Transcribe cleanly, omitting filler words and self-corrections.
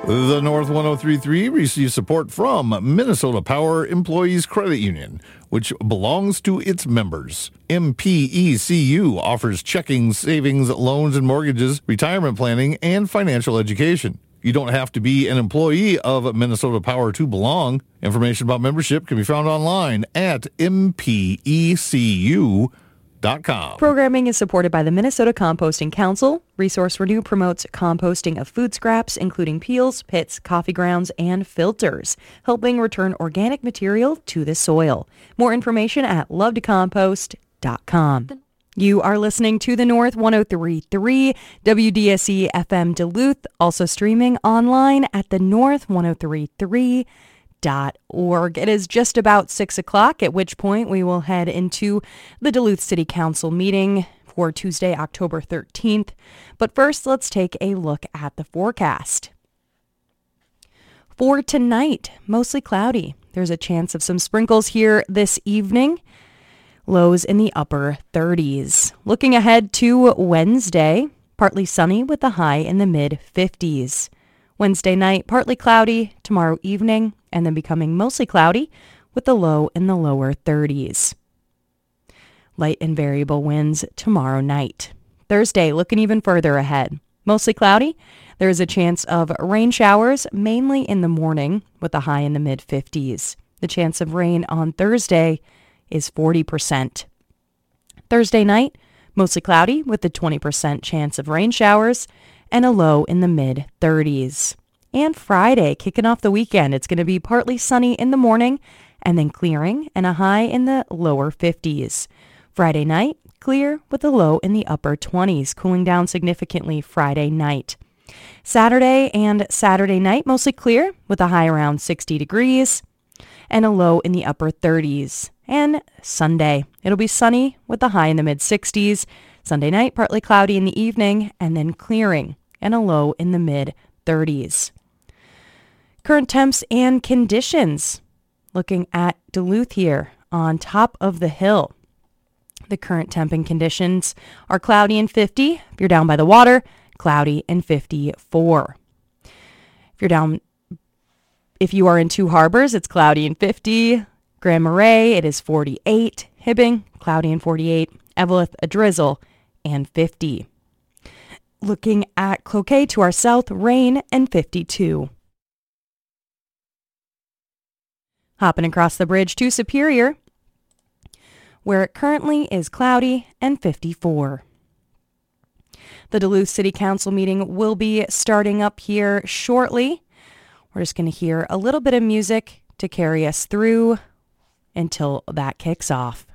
The North 1033 receives support from Minnesota Power Employees Credit Union, which belongs to its members. MPECU offers checking, savings, loans and mortgages, retirement planning, and financial education. You don't have to be an employee of Minnesota Power to belong. Information about membership can be found online at mpecu.com. Programming is supported by the Minnesota Composting Council. Resource Renew promotes composting of food scraps, including peels, pits, coffee grounds, and filters, helping return organic material to the soil. More information at lovetocompost.com. You are listening to the North 1033 WDSE FM Duluth, also streaming online at the North1033.org. It is just about 6 o'clock, at which point we will head into the Duluth City Council meeting for Tuesday, October 13th. But first, let's take a look at the forecast. For tonight, mostly cloudy. There's a chance of some sprinkles here this evening. Lows in the upper 30s. Looking ahead to Wednesday, partly sunny with a high in the mid-50s. Wednesday night, partly cloudy. Tomorrow evening, and then becoming mostly cloudy with a low in the lower 30s. Light and variable winds tomorrow night. Thursday, looking even further ahead. Mostly cloudy. There is a chance of rain showers, mainly in the morning, with a high in the mid-50s. The chance of rain on Thursday is 40%. Thursday night, mostly cloudy with a 20% chance of rain showers and a low in the mid-30s. And Friday, kicking off the weekend, it's going to be partly sunny in the morning and then clearing and a high in the lower 50s. Friday night, clear with a low in the upper 20s, cooling down significantly Friday night. Saturday and Saturday night, mostly clear with a high around 60 degrees and a low in the upper 30s. And Sunday, it'll be sunny with a high in the mid-60s. Sunday night, partly cloudy in the evening and then clearing and a low in the mid-30s. Current temps and conditions. Looking at Duluth here on top of the hill. The current temp and conditions are cloudy and 50. If you're down by the water, cloudy and 54. If you are in Two Harbors, it's cloudy and 50. Grand Marais, it is 48. Hibbing, cloudy and 48. Eveleth, a drizzle and 50. Looking at Cloquet to our south, rain and 52. Hopping across the bridge to Superior, where it currently is cloudy and 54. The Duluth City Council meeting will be starting up here shortly. We're just going to hear a little bit of music to carry us through until that kicks off.